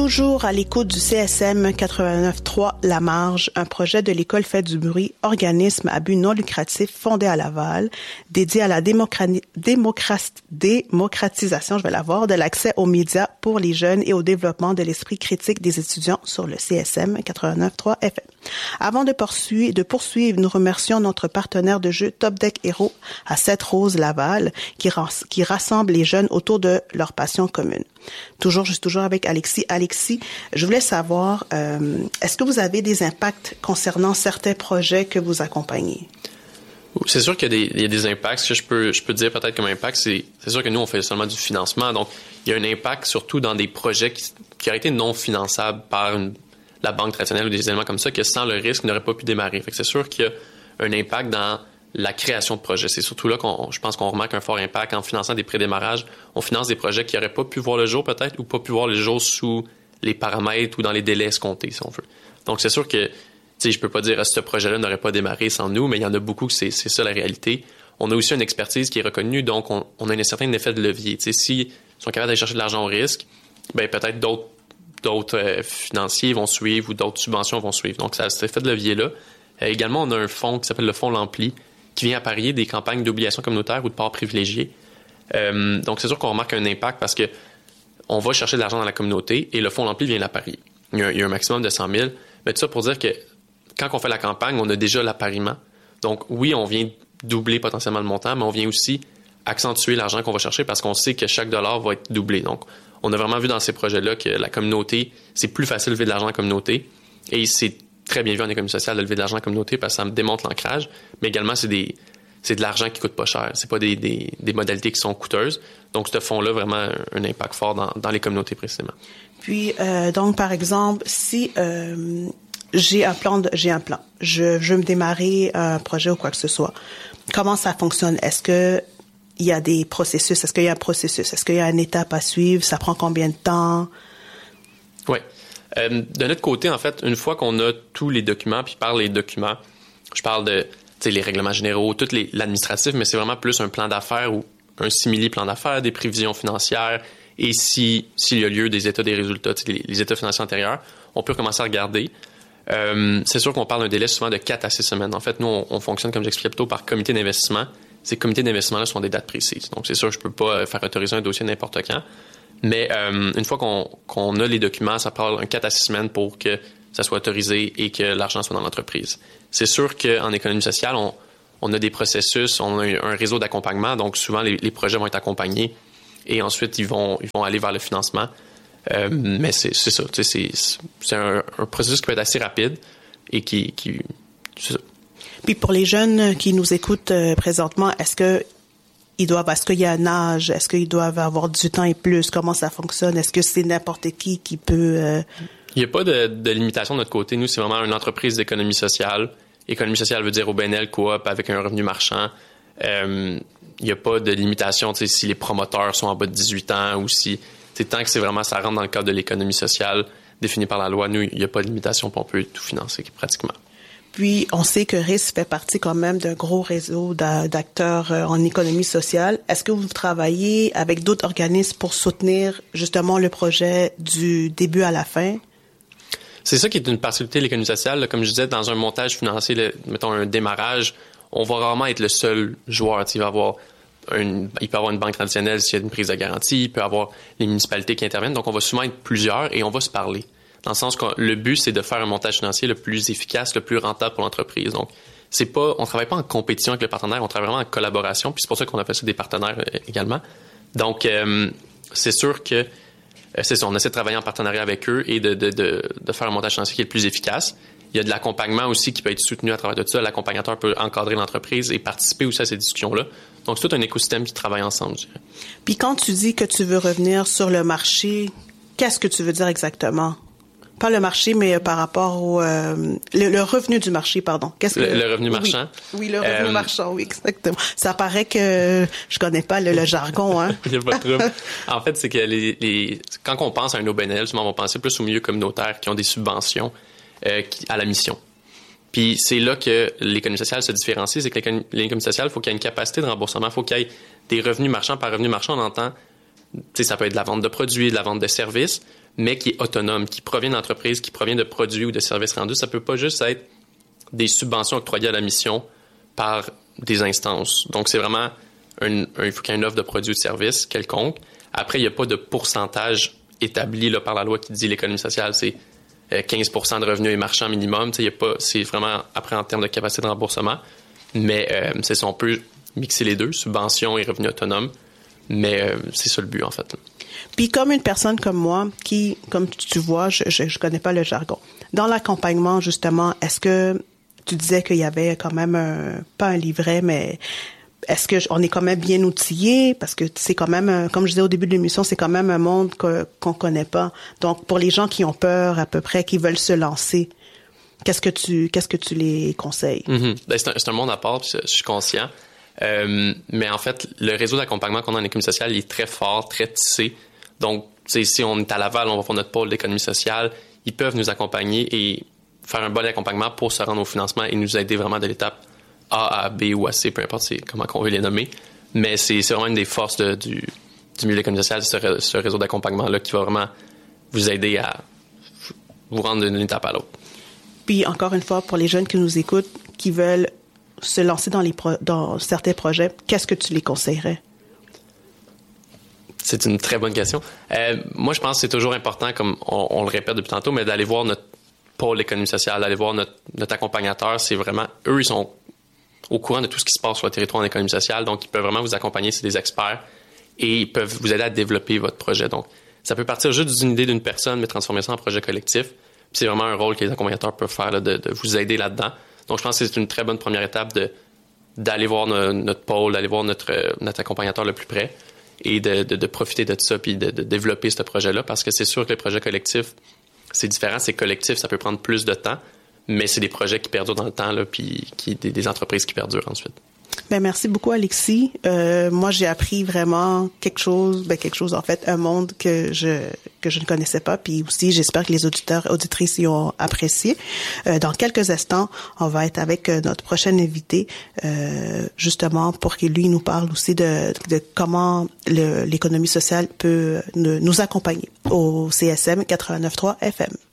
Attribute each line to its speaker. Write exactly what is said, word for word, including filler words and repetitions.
Speaker 1: Toujours à l'écoute du C S M quatre-vingt-neuf trois La Marge, un projet de l'École Fait du Bruit, organisme à but non lucratif fondé à Laval, dédié à la démocra- démocra- démocratisation, je vais la voir, de l'accès aux médias pour les jeunes et au développement de l'esprit critique des étudiants sur le C S M quatre-vingt-neuf trois F M. Avant de poursuivre, de poursuivre, nous remercions notre partenaire de jeu Top Deck Hero à Sept-Roses Laval, qui, ras- qui rassemble les jeunes autour de leur passion commune. Toujours, je suis toujours avec Alexis. Alexis, je voulais savoir, euh, est-ce que vous avez des impacts concernant certains projets que vous accompagnez?
Speaker 2: C'est sûr qu'il y a des, il y a des impacts. Ce que je peux, je peux dire peut-être comme impact, c'est, c'est sûr que nous, on fait seulement du financement. Donc, il y a un impact surtout dans des projets qui, qui auraient été non finançables par une, la banque traditionnelle ou des éléments comme ça, que sans le risque, n'auraient pas pu démarrer. Fait que c'est sûr qu'il y a un impact dans la création de projets. C'est surtout là qu'on, je pense qu'on remarque un fort impact en finançant des pré-démarrages. On finance des projets qui n'auraient pas pu voir le jour peut-être ou pas pu voir le jour sous les paramètres ou dans les délais escomptés, si on veut. Donc, c'est sûr que, tu sais, je peux pas dire que ce projet-là n'aurait pas démarré sans nous, mais il y en a beaucoup que c'est, c'est ça la réalité. On a aussi une expertise qui est reconnue, donc on, on a un certain effet de levier. Tu sais, s'ils sont capables d'aller chercher de l'argent au risque, ben peut-être d'autres, d'autres euh, financiers vont suivre ou d'autres subventions vont suivre. Donc, ça a cet effet de levier-là. Euh, également, on a un fonds qui s'appelle le fonds L'Ampli, qui vient apparier des campagnes d'obligation communautaire ou de parts privilégiées. Euh, donc, c'est sûr qu'on remarque un impact parce que on va chercher de l'argent dans la communauté et le fonds L'Ampli vient l'apparier. Il y a, il y a un maximum de cent mille. Mais tout ça pour dire que quand on fait la campagne, on a déjà l'appariement. Donc, oui, on vient doubler potentiellement le montant, mais on vient aussi accentuer l'argent qu'on va chercher parce qu'on sait que chaque dollar va être doublé. Donc, on a vraiment vu dans ces projets-là que la communauté, c'est plus facile de lever de l'argent en communauté et c'est très bien vu en économie sociale de lever de l'argent en communauté parce que ça me démontre l'ancrage, mais également, c'est des c'est de l'argent qui coûte pas cher. C'est pas des, des, des modalités qui sont coûteuses. Donc, ce fonds-là, vraiment, un, un impact fort dans, dans les communautés précisément.
Speaker 1: Puis, euh, donc, par exemple, si euh, j'ai un plan, de, j'ai un plan, je, je veux me démarrer un projet ou quoi que ce soit, comment ça fonctionne? Est-ce que il y a des processus? Est-ce qu'il y a un processus? Est-ce qu'il y a une étape à suivre? Ça prend combien de temps?
Speaker 2: Oui. Euh, de notre côté, en fait, une fois qu'on a tous les documents, puis par les documents, je parle de les règlements généraux, tout les, l'administratif, mais c'est vraiment plus un plan d'affaires ou un simili-plan d'affaires, des prévisions financières, et si, s'il y a lieu des états des résultats, les, les états financiers antérieurs, on peut commencer à regarder. Euh, c'est sûr qu'on parle d'un délai souvent de quatre à six semaines. En fait, nous, on, on fonctionne, comme j'expliquais plutôt, par comité d'investissement. Ces comités d'investissement-là sont des dates précises. Donc, c'est sûr, je peux pas faire autoriser un dossier n'importe quand. Mais euh, une fois qu'on, qu'on a les documents, ça prend un quatre à six semaines pour que ça soit autorisé et que l'argent soit dans l'entreprise. C'est sûr qu'en économie sociale, on, on a des processus, on a un réseau d'accompagnement, donc souvent les, les projets vont être accompagnés et ensuite ils vont, ils vont aller vers le financement. Euh, mais c'est, c'est ça, c'est, c'est un, un processus qui peut être assez rapide et qui... qui c'est ça.
Speaker 1: Puis pour les jeunes qui nous écoutent euh, présentement, est-ce que ils doivent, est-ce qu'il y a un âge? Est-ce qu'ils doivent avoir dix-huit ans et plus? Comment ça fonctionne? Est-ce que c'est n'importe qui qui peut... Euh...
Speaker 2: Il n'y a pas de, de limitation de notre côté. Nous, c'est vraiment une entreprise d'économie sociale. Économie sociale veut dire O B N L, coop, avec un revenu marchand. Euh, il n'y a pas de limitation si les promoteurs sont en bas de dix-huit ans ou si... Tant que c'est vraiment, ça rentre dans le cadre de l'économie sociale définie par la loi, nous, il n'y a pas de limitation puis on peut tout financer pratiquement.
Speaker 1: Puis, on sait que R I S fait partie quand même d'un gros réseau d'acteurs en économie sociale. Est-ce que vous travaillez avec d'autres organismes pour soutenir justement le projet du début à la fin?
Speaker 2: C'est ça qui est une particularité de l'économie sociale. Là, comme je disais, dans un montage financier, là, mettons un démarrage, on va rarement être le seul joueur. Il va avoir une, il peut y avoir une banque traditionnelle s'il y a une prise de garantie, il peut y avoir les municipalités qui interviennent. Donc, on va souvent être plusieurs et on va se parler. Dans le sens que le but, c'est de faire un montage financier le plus efficace, le plus rentable pour l'entreprise. Donc, c'est pas, on travaille pas en compétition avec le partenaire, on travaille vraiment en collaboration. Puis c'est pour ça qu'on appelle ça des partenaires euh, également. Donc, euh, c'est sûr que euh, c'est ça, on essaie de travailler en partenariat avec eux et de, de, de, de faire un montage financier qui est le plus efficace. Il y a de l'accompagnement aussi qui peut être soutenu à travers de ça. L'accompagnateur peut encadrer l'entreprise et participer aussi à ces discussions-là. Donc, c'est tout un écosystème qui travaille ensemble, je dirais.
Speaker 1: Puis quand tu dis que tu veux revenir sur le marché, qu'est-ce que tu veux dire exactement? Pas le marché, mais par rapport au euh, le, le revenu du marché, pardon. Qu'est-ce
Speaker 2: le,
Speaker 1: que
Speaker 2: le revenu marchand.
Speaker 1: Oui, oui le revenu euh, marchand, oui, exactement. Ça paraît que je connais pas le, le jargon, hein.
Speaker 2: Il n'y a pas de trouble. En fait, c'est que les, les quand on pense à un O B N L, souvent on va penser plus aux milieux communautaires qui ont des subventions euh, qui, à la mission. Puis c'est là que l'économie sociale se différencie, c'est que l'économie, l'économie sociale, il faut qu'il y ait une capacité de remboursement, il faut qu'il y ait des revenus marchands. Par revenu marchand, on entend sais, ça peut être de la vente de produits, de la vente de services, mais qui est autonome, qui provient d'entreprises, qui provient de produits ou de services rendus. Ça peut pas juste être des subventions octroyées à la mission par des instances. Donc, c'est vraiment un, un, il faut qu'il y ait une offre de produits ou de services quelconque. Après, il n'y a pas de pourcentage établi là, par la loi qui dit l'économie sociale, c'est quinze pour cent de revenus et marchands minimum. Il y a pas, c'est vraiment après en termes de capacité de remboursement. Mais euh, c'est ça, on peut mixer les deux, subventions et revenus autonomes. Mais euh, c'est ça le but, en fait.
Speaker 1: Puis comme une personne comme moi, qui, comme tu vois, je je, je connais pas le jargon. Dans l'accompagnement, justement, est-ce que tu disais qu'il y avait quand même un, pas un livret, mais est-ce que on est quand même bien outillé? Parce que c'est quand même, comme je disais au début de l'émission, c'est quand même un monde que, qu'on connaît pas. Donc, pour les gens qui ont peur à peu près, qui veulent se lancer, qu'est-ce que tu, qu'est-ce que tu les conseilles?
Speaker 2: Mm-hmm. Ben, c'est un, c'est un monde à part, puis je, je suis conscient. Euh, mais en fait, le réseau d'accompagnement qu'on a en économie sociale, il est très fort, très tissé. Donc, si on est à Laval, on va faire notre pôle d'économie sociale, ils peuvent nous accompagner et faire un bon accompagnement pour se rendre au financement et nous aider vraiment de l'étape A à B ou à C, peu importe c'est, comment on veut les nommer. Mais c'est, c'est vraiment une des forces de, du, du milieu de l'économie sociale, ce, ce réseau d'accompagnement-là qui va vraiment vous aider à vous rendre d'une étape à l'autre.
Speaker 1: Puis, encore une fois, pour les jeunes qui nous écoutent, qui veulent se lancer dans, les pro- dans certains projets, qu'est-ce que tu les conseillerais?
Speaker 2: C'est une très bonne question. Euh, moi, je pense que c'est toujours important, comme on, on le répète depuis tantôt, mais d'aller voir notre pôle d'économie sociale, d'aller voir notre, notre accompagnateur. C'est vraiment, eux, ils sont au courant de tout ce qui se passe sur le territoire en économie sociale, donc ils peuvent vraiment vous accompagner, c'est des experts, et ils peuvent vous aider à développer votre projet. Donc, ça peut partir juste d'une idée d'une personne, mais transformer ça en projet collectif. Puis c'est vraiment un rôle que les accompagnateurs peuvent faire, là, de, de vous aider là-dedans. Donc, je pense que c'est une très bonne première étape de, d'aller voir no, notre pôle, d'aller voir notre, notre accompagnateur le plus près et de, de, de profiter de ça puis de, de développer ce projet-là, parce que c'est sûr que les projets collectifs, c'est différent, c'est collectif, ça peut prendre plus de temps, mais c'est des projets qui perdurent dans le temps, là, puis qui, des, des entreprises qui perdurent ensuite.
Speaker 1: Ben merci beaucoup, Alexis. Euh, moi, j'ai appris vraiment quelque chose, ben quelque chose en fait, un monde que je que je ne connaissais pas. Puis aussi, j'espère que les auditeurs auditrices y ont apprécié. Euh, dans quelques instants, on va être avec euh, notre prochain invité, euh, justement pour qu'il lui nous parle aussi de, de comment le, l'économie sociale peut nous, nous accompagner au C S M quatre-vingt-neuf point trois F M.